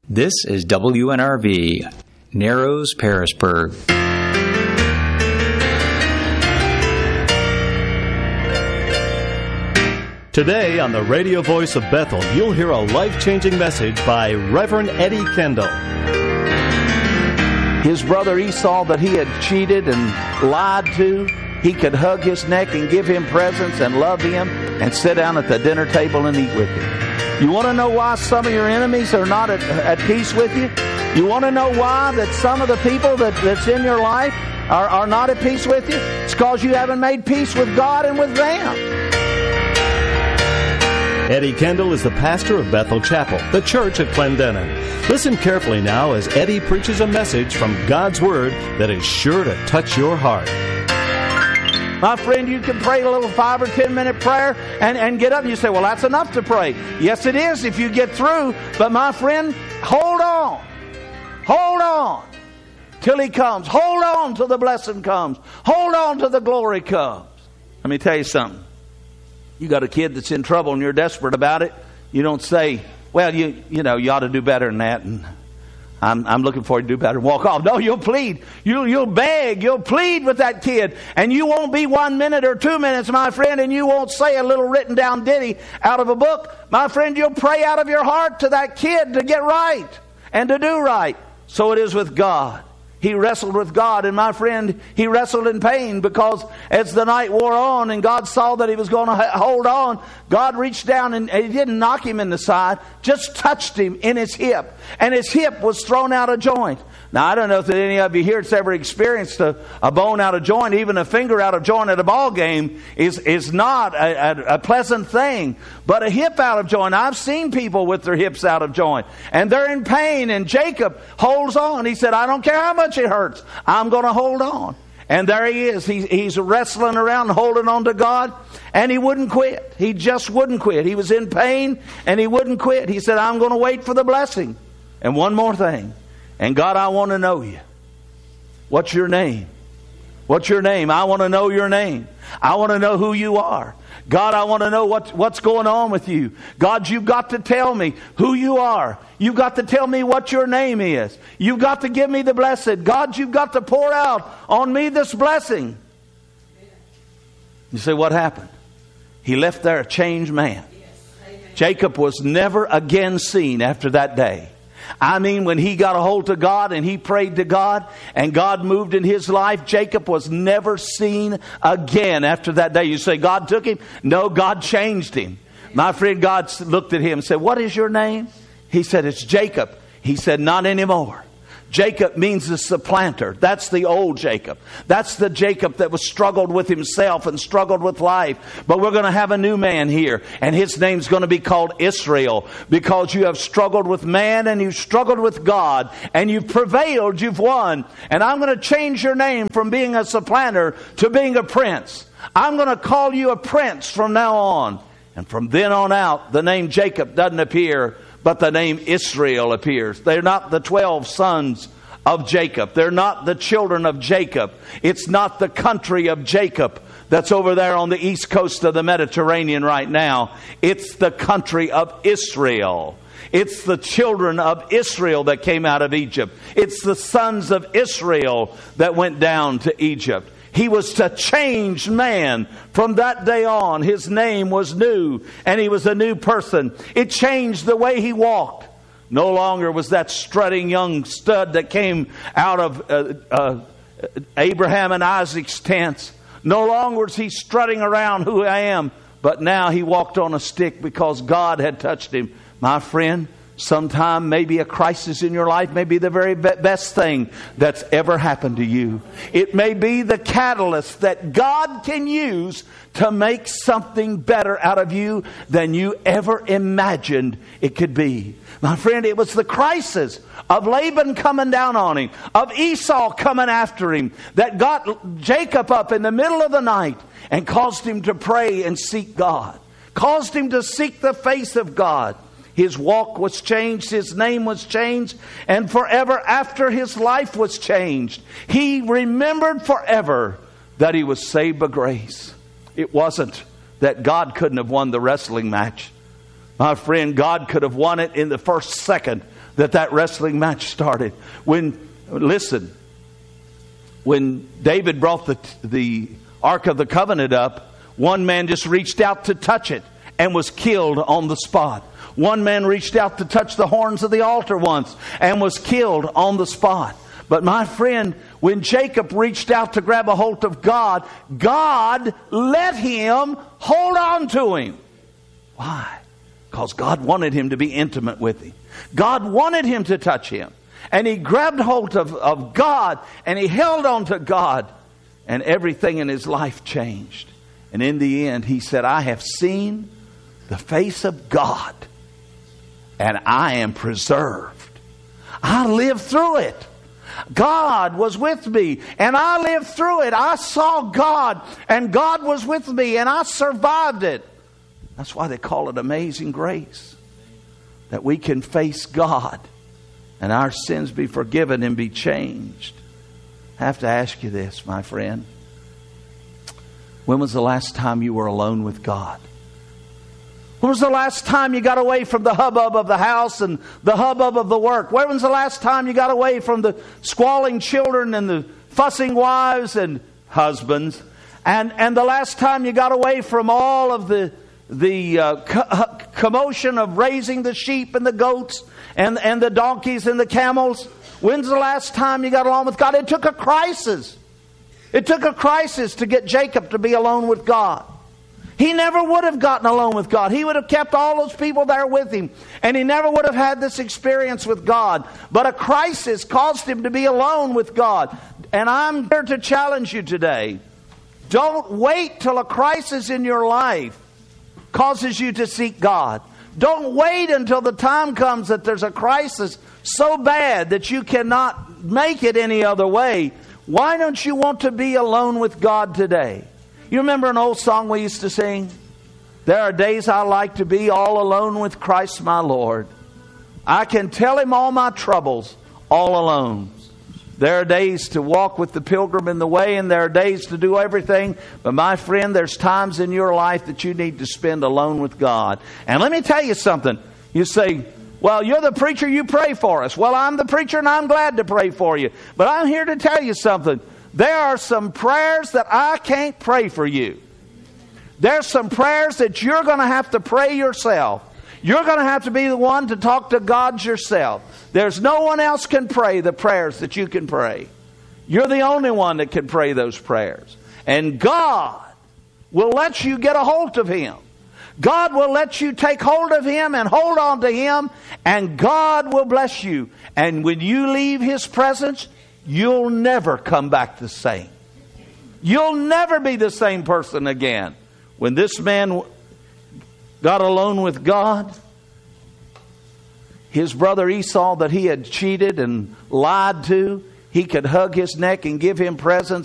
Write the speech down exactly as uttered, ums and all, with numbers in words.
This is W N R V, Narrows, Pearisburg. Today on the radio voice of Bethel, you'll hear a life-changing message by Reverend Eddie Kendall. His brother Esau that he had cheated and lied to, he could hug his neck and give him presents and love him and sit down at the dinner table and eat with him. You want to know why some of your enemies are not at, at peace with you? You want to know why that some of the people that, that's in your life are, are not at peace with you? It's because you haven't made peace with God and with them. Eddie Kendall is the pastor of Bethel Chapel, the church at Clendenin. Listen carefully now as Eddie preaches a message from God's Word that is sure to touch your heart. My friend, you can pray a little five or ten minute prayer and, and get up and you say, well, that's enough to pray. Yes, it is if you get through. But my friend, hold on. Hold on till He comes. Hold on till the blessing comes. Hold on till the glory comes. Let me tell you something. You got a kid that's in trouble and you're desperate about it. You don't say, well, you you know, you ought to do better than that. And I'm, I'm looking for you to do better and walk off. No, you'll plead. You'll, you'll beg. You'll plead with that kid. And you won't be one minute or two minutes, my friend, and you won't say a little written down ditty out of a book. My friend, you'll pray out of your heart to that kid to get right and to do right. So it is with God. He wrestled with God, and my friend, he wrestled in pain because as the night wore on and God saw that he was going to hold on, God reached down and he didn't knock him in the side, just touched him in his hip, and his hip was thrown out of joint. Now, I don't know if any of you here has ever experienced a, a bone out of joint. Even a finger out of joint at a ball game is, is not a, a, a pleasant thing. But a hip out of joint, I've seen people with their hips out of joint. And they're in pain. And Jacob holds on. He said, I don't care how much it hurts. I'm going to hold on. And there he is. He, he's wrestling around, holding on to God. And he wouldn't quit. He just wouldn't quit. He was in pain and he wouldn't quit. He said, I'm going to wait for the blessing. And one more thing. And God, I want to know you. What's your name? What's your name? I want to know your name. I want to know who you are. God, I want to know what, what's going on with you. God, you've got to tell me who you are. You've got to tell me what your name is. You've got to give me the blessed. God, you've got to pour out on me this blessing. You say, what happened? He left there a changed man. Jacob was never again seen after that day. I mean, when he got a hold of God and he prayed to God and God moved in his life, Jacob was never seen again after that day. You say, God took him? No, God changed him. My friend, God looked at him and said, what is your name? He said, it's Jacob. He said, not anymore. Jacob means the supplanter. That's the old Jacob. That's the Jacob that was struggled with himself and struggled with life. But we're going to have a new man here. And his name's going to be called Israel. Because you have struggled with man and you've struggled with God. And you've prevailed. You've won. And I'm going to change your name from being a supplanter to being a prince. I'm going to call you a prince from now on. And from then on out, the name Jacob doesn't appear, but the name Israel appears. They're not the twelve sons of Jacob. They're not the children of Jacob. It's not the country of Jacob that's over there on the east coast of the Mediterranean right now. It's the country of Israel. It's the children of Israel that came out of Egypt. It's the sons of Israel that went down to Egypt. He was a changed man. From that day on, his name was new, and he was a new person. It changed the way he walked. No longer was that strutting young stud that came out of uh, uh, Abraham and Isaac's tents. No longer was he strutting around, who I am. But now he walked on a stick because God had touched him. My friend, sometime maybe a crisis in your life may be the very best thing that's ever happened to you. It may be the catalyst that God can use to make something better out of you than you ever imagined it could be. My friend, it was the crisis of Laban coming down on him, of Esau coming after him, that got Jacob up in the middle of the night and caused him to pray and seek God. Caused him to seek the face of God. His walk was changed, his name was changed, and forever after his life was changed, he remembered forever that he was saved by grace. It wasn't that God couldn't have won the wrestling match. My friend, God could have won it in the first second that that wrestling match started. When, listen, when David brought the, the Ark of the Covenant up, one man just reached out to touch it and was killed on the spot. One man reached out to touch the horns of the altar once and was killed on the spot. But my friend, when Jacob reached out to grab a hold of God, God let him hold on to him. Why? Because God wanted him to be intimate with him. God wanted him to touch him. And he grabbed hold of, of God and he held on to God. And everything in his life changed. And in the end, he said, I have seen the face of God. And I am preserved. I lived through it. God was with me. And I lived through it. I saw God. And God was with me. And I survived it. That's why they call it amazing grace. That we can face God. And our sins be forgiven and be changed. I have to ask you this, my friend. When was the last time you were alone with God? When was the last time you got away from the hubbub of the house and the hubbub of the work? When was the last time you got away from the squalling children and the fussing wives and husbands? And, and the last time you got away from all of the, the uh, co- commotion of raising the sheep and the goats and, and the donkeys and the camels? When's the last time you got along with God? It took a crisis. It took a crisis to get Jacob to be alone with God. He never would have gotten alone with God. He would have kept all those people there with him. And he never would have had this experience with God. But a crisis caused him to be alone with God. And I'm here to challenge you today. Don't wait till a crisis in your life causes you to seek God. Don't wait until the time comes that there's a crisis so bad that you cannot make it any other way. Why don't you want to be alone with God today? You remember an old song we used to sing? There are days I like to be all alone with Christ my Lord. I can tell Him all my troubles all alone. There are days to walk with the pilgrim in the way, and there are days to do everything. But my friend, there's times in your life that you need to spend alone with God. And let me tell you something. You say, well, you're the preacher, you pray for us. Well, I'm the preacher and I'm glad to pray for you. But I'm here to tell you something. There are some prayers that I can't pray for you. There's some prayers that you're going to have to pray yourself. You're going to have to be the one to talk to God yourself. There's no one else can pray the prayers that you can pray. You're the only one that can pray those prayers. And God will let you get a hold of Him. God will let you take hold of Him and hold on to Him, and God will bless you. And when you leave His presence, you'll never come back the same. You'll never be the same person again. When this man got alone with God, his brother Esau that he had cheated and lied to, he could hug his neck and give him presents